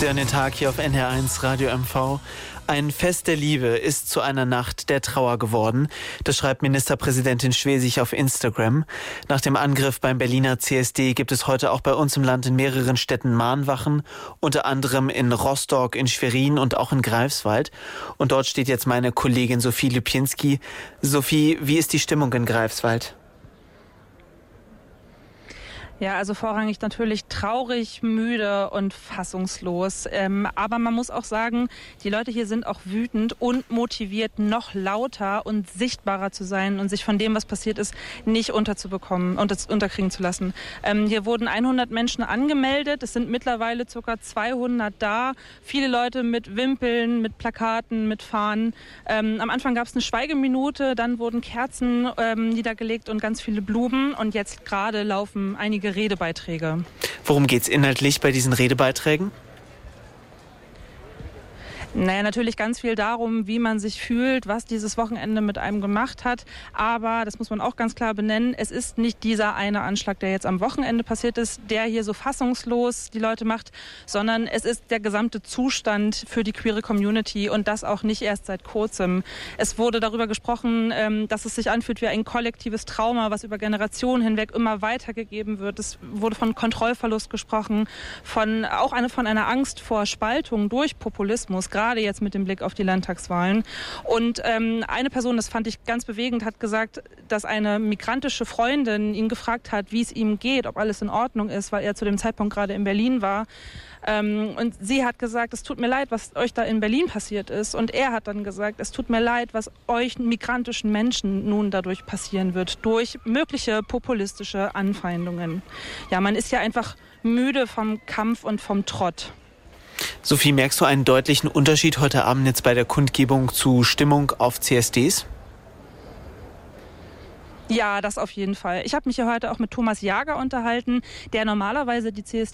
Sie hören den Tag hier auf NDR1 Radio MV. Ein Fest der Liebe ist zu einer Nacht der Trauer geworden. Das schreibt Ministerpräsidentin Schwesig auf Instagram. Nach dem Angriff beim Berliner CSD gibt es heute auch bei uns im Land in mehreren Städten Mahnwachen, unter anderem in Rostock, in Schwerin und auch in Greifswald. Und dort steht jetzt meine Kollegin Sophie Lipinski. Sophie, wie ist die Stimmung in Greifswald? Ja, also vorrangig natürlich traurig, müde und fassungslos. Aber man muss auch sagen, die Leute hier sind auch wütend und motiviert, noch lauter und sichtbarer zu sein und sich von dem, was passiert ist, nicht unterzubekommen und unterkriegen zu lassen. Hier wurden 100 Menschen angemeldet. Es sind mittlerweile ca. 200 da. Viele Leute mit Wimpeln, mit Plakaten, mit Fahnen. Am Anfang gab es eine Schweigeminute, dann wurden Kerzen niedergelegt und ganz viele Blumen. Und jetzt gerade laufen einige Redebeiträge. Worum geht's inhaltlich bei diesen Redebeiträgen? Naja, natürlich ganz viel darum, wie man sich fühlt, was dieses Wochenende mit einem gemacht hat. Aber, das muss man auch ganz klar benennen, es ist nicht dieser eine Anschlag, der jetzt am Wochenende passiert ist, der hier so fassungslos die Leute macht, sondern es ist der gesamte Zustand für die queere Community und das auch nicht erst seit kurzem. Es wurde darüber gesprochen, dass es sich anfühlt wie ein kollektives Trauma, was über Generationen hinweg immer weitergegeben wird. Es wurde von Kontrollverlust gesprochen, von einer Angst vor Spaltung durch Populismus, gerade jetzt mit dem Blick auf die Landtagswahlen. Und eine Person, das fand ich ganz bewegend, hat gesagt, dass eine migrantische Freundin ihn gefragt hat, wie es ihm geht, ob alles in Ordnung ist, weil er zu dem Zeitpunkt gerade in Berlin war. Und sie hat gesagt, es tut mir leid, was euch da in Berlin passiert ist. Und er hat dann gesagt, es tut mir leid, was euch migrantischen Menschen nun dadurch passieren wird, durch mögliche populistische Anfeindungen. Ja, man ist ja einfach müde vom Kampf und vom Trott. Sophie, merkst du einen deutlichen Unterschied heute Abend jetzt bei der Kundgebung zu Stimmung auf CSDs? Ja, das auf jeden Fall. Ich habe mich ja heute auch mit Thomas Jager unterhalten, der normalerweise die CSD